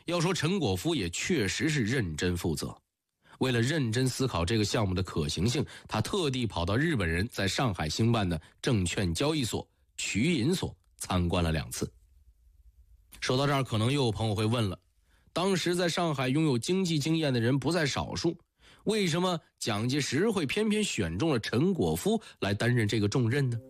要说陈果夫也确实是认真负责。为了认真思考这个项目的可行性，他特地跑到日本人在上海兴办的证券交易所瞿银所参观了2次。说到这儿，可能又有朋友会问了，当时在上海拥有经济经验的人不在少数，为什么蒋介石会偏偏选中了陈果夫来担任这个重任呢？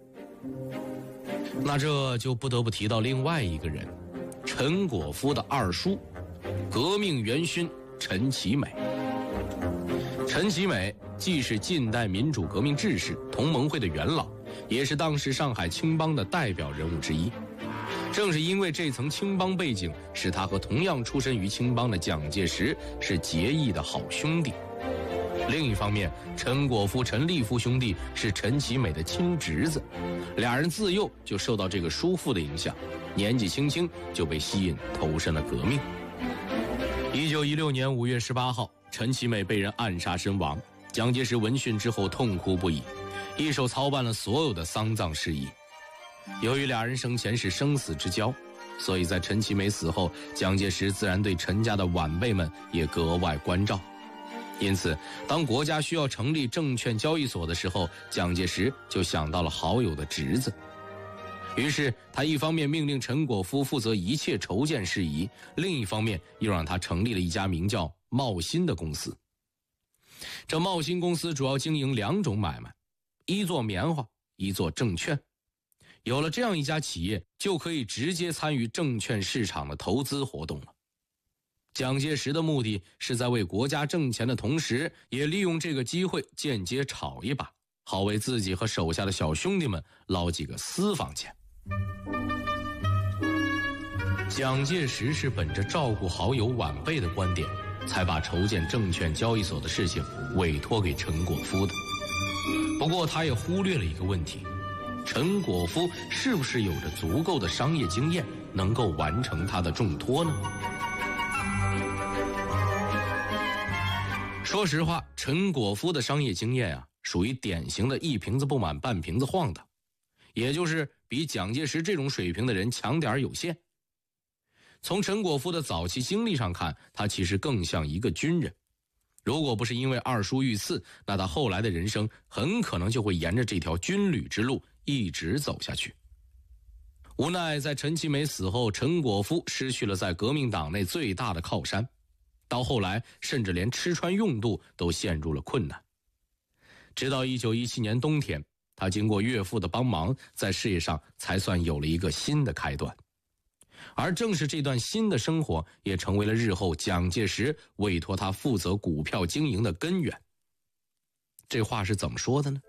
那这就不得不提到另外一个人，陈果夫的二叔，革命元勋陈其美。陈其美既是近代民主革命志士、同盟会的元老，也是当时上海青帮的代表人物之一。正是因为这层青帮背景，使他和同样出身于青帮的蒋介石是结义的好兄弟。另一方面，陈果夫、陈立夫兄弟是陈其美的亲侄子，俩人自幼就受到这个叔父的影响，年纪轻轻就被吸引投身了革命。1916年5月18号，陈其美被人暗杀身亡，蒋介石闻讯之后痛哭不已，一手操办了所有的丧葬事宜。由于俩人生前是生死之交，所以在陈其美死后，蒋介石自然对陈家的晚辈们也格外关照。因此，当国家需要成立证券交易所的时候，蒋介石就想到了好友的侄子。于是他一方面命令陈果夫负责一切筹建事宜，另一方面又让他成立了一家名叫茂新的公司。这茂新公司主要经营2种买卖，一做棉花，一做证券。有了这样一家企业，就可以直接参与证券市场的投资活动了。蒋介石的目的是在为国家挣钱的同时，也利用这个机会间接炒一把，好为自己和手下的小兄弟们捞几个私房钱。蒋介石是本着照顾好友晚辈的观点，才把筹建证券交易所的事情委托给陈果夫的。不过他也忽略了一个问题，陈果夫是不是有着足够的商业经验，能够完成他的重托呢？说实话，陈果夫的商业经验属于典型的一瓶子不满半瓶子晃的，也就是比蒋介石这种水平的人强点有限。从陈果夫的早期经历上看，他其实更像一个军人。如果不是因为二叔遇刺，那他后来的人生很可能就会沿着这条军旅之路一直走下去。无奈在陈其美死后，陈果夫失去了在革命党内最大的靠山，到后来甚至连吃穿用度都陷入了困难。直到1917年冬天，他经过岳父的帮忙，在事业上才算有了一个新的开端。而正是这段新的生活，也成为了日后蒋介石委托他负责股票经营的根源。这话是怎么说的呢？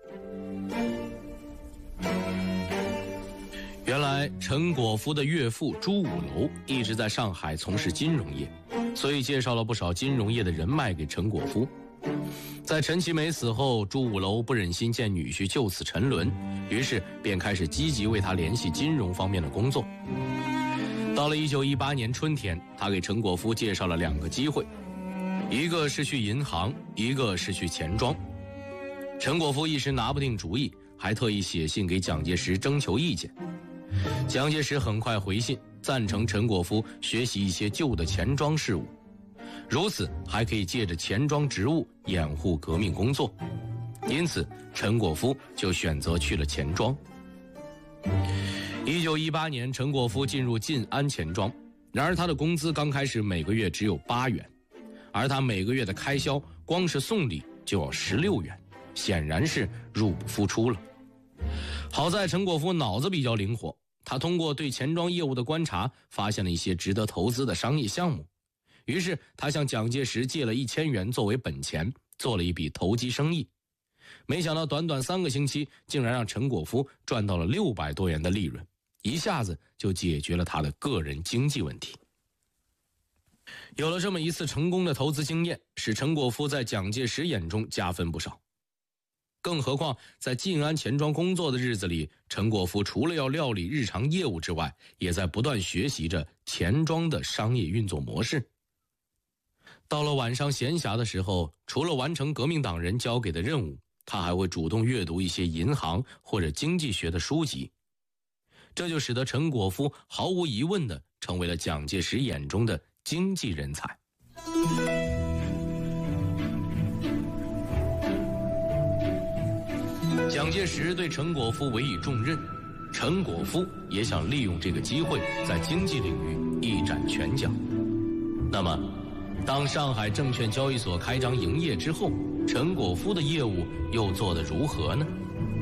原来陈果夫的岳父朱五楼一直在上海从事金融业，所以介绍了不少金融业的人脉给陈果夫。在陈其美死后，朱五楼不忍心见女婿就此沉沦，于是便开始积极为他联系金融方面的工作。到了1918年春天，他给陈果夫介绍了2个机会，一个是去银行，一个是去钱庄。陈果夫一时拿不定主意，还特意写信给蒋介石征求意见。蒋介石很快回信，赞成陈果夫学习一些旧的钱庄事务，如此还可以借着钱庄职务掩护革命工作。因此陈果夫就选择去了钱庄。1918年，陈果夫进入晋安钱庄，然而他的工资刚开始每个月只有8元，而他每个月的开销光是送礼就要16元，显然是入不敷出了。好在陈果夫脑子比较灵活，他通过对钱庄业务的观察，发现了一些值得投资的商业项目，于是他向蒋介石借了1000元作为本钱，做了一笔投机生意。没想到短短3个星期，竟然让陈果夫赚到了600多元的利润，一下子就解决了他的个人经济问题。有了这么一次成功的投资经验，使陈果夫在蒋介石眼中加分不少。更何况在晋安钱庄工作的日子里，陈果夫除了要料理日常业务之外，也在不断学习着钱庄的商业运作模式。到了晚上闲暇的时候，除了完成革命党人交给的任务，他还会主动阅读一些银行或者经济学的书籍。这就使得陈果夫毫无疑问地成为了蒋介石眼中的经济人才。蒋介石对陈果夫委以重任，陈果夫也想利用这个机会在经济领域一展拳脚。那么当上海证券交易所开张营业之后，陈果夫的业务又做得如何呢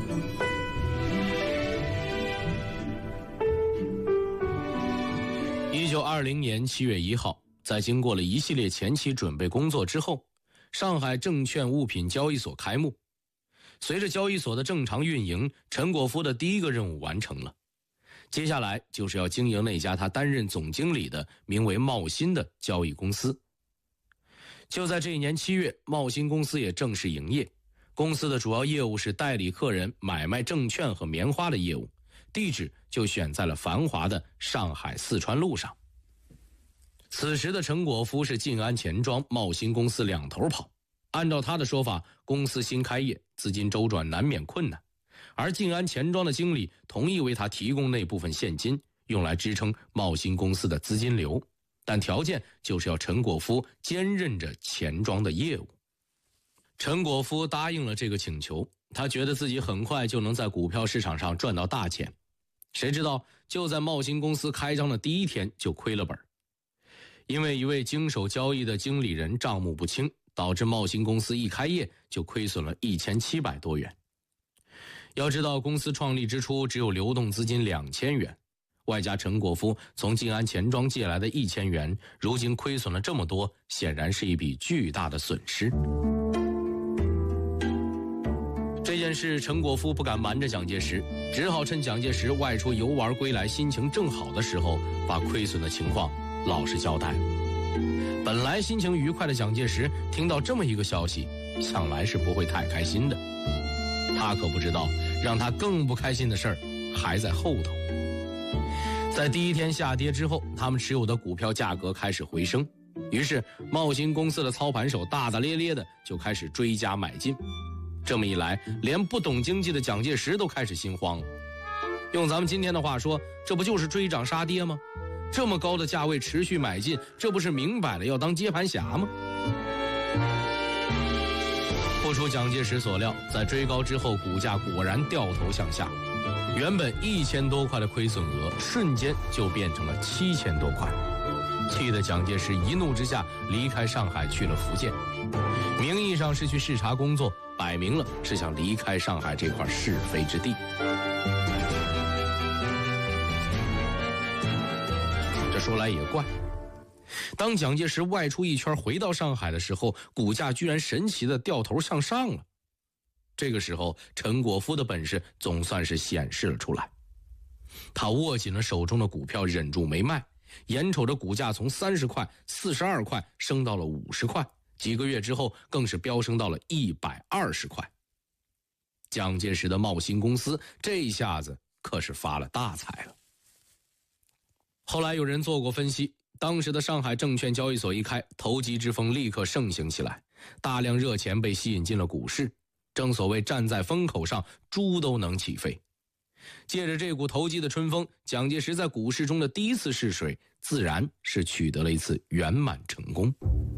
？1920年7月1号，在经过了一系列前期准备工作之后，上海证券物品交易所开幕。随着交易所的正常运营，陈果夫的第一个任务完成了。接下来就是要经营那家他担任总经理的名为茂新的交易公司。就在这一年7月，茂新公司也正式营业。公司的主要业务是代理客人买卖证券和棉花的业务，地址就选在了繁华的上海四川路上。此时的陈果夫是晋安钱庄、茂新公司两头跑。按照他的说法，公司新开业，资金周转难免困难，而晋安钱庄的经理同意为他提供那部分现金，用来支撑茂新公司的资金流，但条件就是要陈果夫兼任着钱庄的业务。陈果夫答应了这个请求，他觉得自己很快就能在股票市场上赚到大钱。谁知道就在茂新公司开张的第一天就亏了本，因为一位经手交易的经理人账目不清，导致茂新公司一开业就亏损了1700多元。要知道公司创立之初只有流动资金2000元，外加陈果夫从晋安钱庄借来的1000元，如今亏损了这么多，显然是一笔巨大的损失。这件事陈果夫不敢瞒着蒋介石，只好趁蒋介石外出游玩归来心情正好的时候，把亏损的情况老实交代。本来心情愉快的蒋介石听到这么一个消息，想来是不会太开心的。他可不知道让他更不开心的事儿还在后头。在第一天下跌之后，他们持有的股票价格开始回升，于是茂新公司的操盘手大大咧咧的就开始追加买进。这么一来，连不懂经济的蒋介石都开始心慌了。用咱们今天的话说，这不就是追涨杀跌吗？这么高的价位持续买进，这不是明摆了要当接盘侠吗？不出蒋介石所料，在追高之后，股价果然掉头向下，原本1000多块的亏损额瞬间就变成了7000多块。气得蒋介石一怒之下离开上海去了福建，名义上是去视察工作，摆明了是想离开上海这块是非之地。这说来也怪，当蒋介石外出一圈回到上海的时候，股价居然神奇的掉头向上了。这个时候陈果夫的本事总算是显示了出来，他握紧了手中的股票，忍住没卖，眼瞅着股价从30块、42块升到了50块，几个月之后更是飙升到了120块。蒋介石的茂新公司这一下子可是发了大财了。后来有人做过分析，当时的上海证券交易所一开，投机之风立刻盛行起来，大量热钱被吸引进了股市。正所谓站在风口上，猪都能起飞。借着这股投机的春风，蒋介石在股市中的第一次试水，自然是取得了一次圆满成功。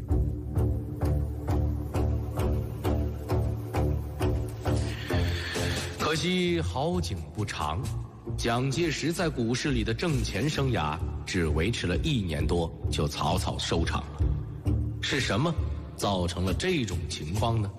可惜好景不长，蒋介石在股市里的挣钱生涯只维持了1年多，就草草收场了。是什么造成了这种情况呢？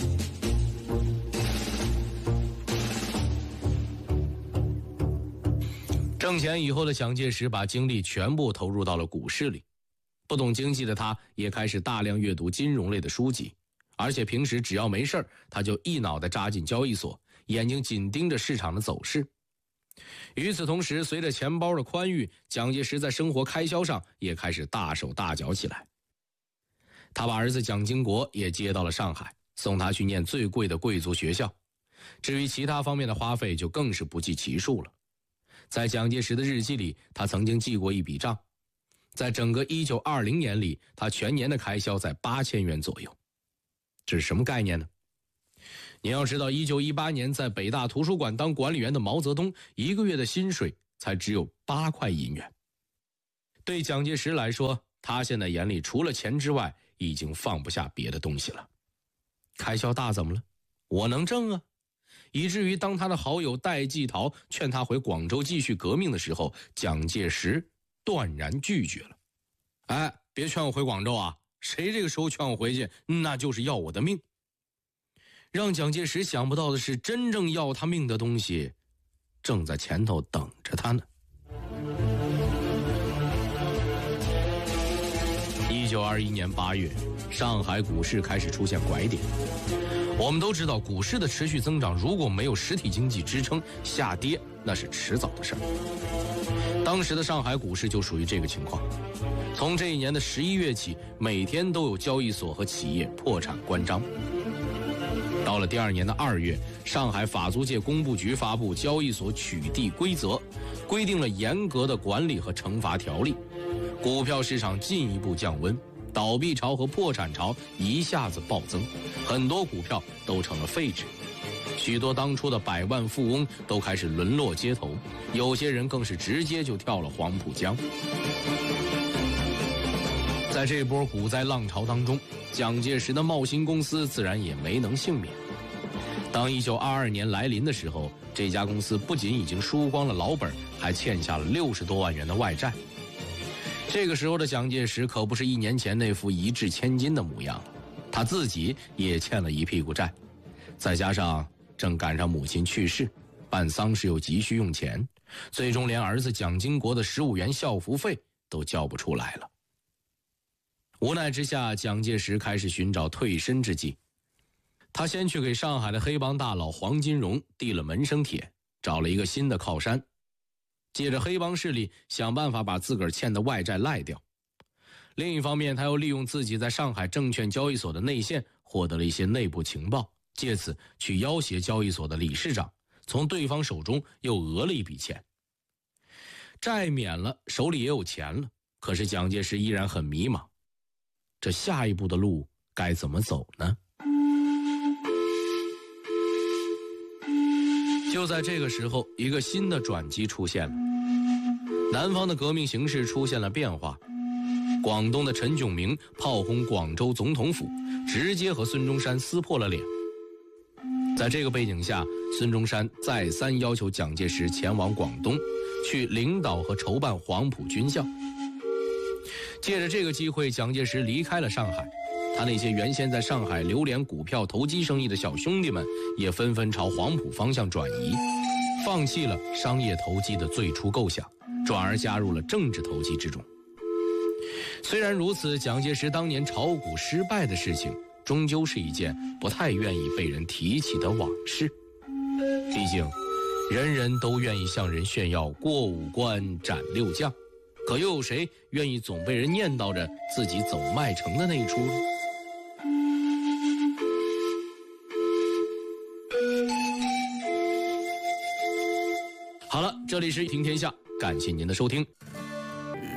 挣钱以后的蒋介石把精力全部投入到了股市里，不懂经济的他也开始大量阅读金融类的书籍，而且平时只要没事他就一脑袋扎进交易所，眼睛紧盯着市场的走势。与此同时，随着钱包的宽裕，蒋介石在生活开销上也开始大手大脚起来。他把儿子蒋经国也接到了上海，送他去念最贵的贵族学校。至于其他方面的花费就更是不计其数了。在蒋介石的日记里，他曾经记过一笔账，在整个1920年里，他全年的开销在8000元左右。这是什么概念呢？你要知道，1918年在北大图书馆当管理员的毛泽东，一个月的薪水才只有8块银元。对蒋介石来说， 他现在眼里除了钱之外，已经放不下别的东西了。开销大怎么了？我能挣啊！以至于当他的好友戴季陶劝他回广州继续革命的时候，蒋介石断然拒绝了。哎，别劝我回广州啊！谁这个时候劝我回去，那就是要我的命。让蒋介石想不到的是，真正要他命的东西正在前头等着他呢。1921年8月，上海股市开始出现拐点。我们都知道，股市的持续增长如果没有实体经济支撑，下跌那是迟早的事儿。当时的上海股市就属于这个情况。从这一年的11月起，每天都有交易所和企业破产关张。到了第二年的2月，上海法租界工部局发布交易所取缔规则，规定了严格的管理和惩罚条例，股票市场进一步降温，倒闭潮和破产潮一下子暴增，很多股票都成了废纸，许多当初的百万富翁都开始沦落街头，有些人更是直接就跳了黄浦江。在这波股灾浪潮当中，蒋介石的茂兴公司自然也没能幸免。当1922年来临的时候，这家公司不仅已经输光了老本，还欠下了60多万元的外债。这个时候的蒋介石可不是1年前那副一掷千金的模样了，他自己也欠了一屁股债，再加上正赶上母亲去世，办丧事又急需用钱，最终连儿子蒋经国的15元校服费都交不出来了。无奈之下，蒋介石开始寻找退身之计。他先去给上海的黑帮大佬黄金荣递了门生帖，找了一个新的靠山，借着黑帮势力想办法把自个儿欠的外债赖掉。另一方面，他又利用自己在上海证券交易所的内线获得了一些内部情报，借此去要挟交易所的理事长，从对方手中又讹了一笔钱。债免了，手里也有钱了，可是蒋介石依然很迷茫，这下一步的路该怎么走呢？就在这个时候，一个新的转机出现了。南方的革命形势出现了变化，广东的陈炯明炮轰广州总统府，直接和孙中山撕破了脸。在这个背景下，孙中山再三要求蒋介石前往广东，去领导和筹办黄埔军校。借着这个机会，蒋介石离开了上海，他那些原先在上海流连股票投机生意的小兄弟们也纷纷朝黄埔方向转移，放弃了商业投机的最初构想，转而加入了政治投机之中。虽然如此，蒋介石当年炒股失败的事情终究是一件不太愿意被人提起的往事。毕竟人人都愿意向人炫耀过5关斩6将，可又有谁愿意总被人念叨着自己走麦城的那一出呢？好了，这里是听天下，感谢您的收听。